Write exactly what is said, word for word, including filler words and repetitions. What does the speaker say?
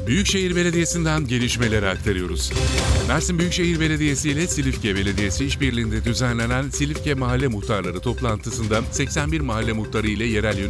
Büyükşehir Belediyesi'nden gelişmeleri aktarıyoruz. Mersin Büyükşehir Belediyesi ile Silifke Belediyesi işbirliğinde düzenlenen Silifke Mahalle Muhtarları toplantısında seksen bir mahalle muhtarı ile yerel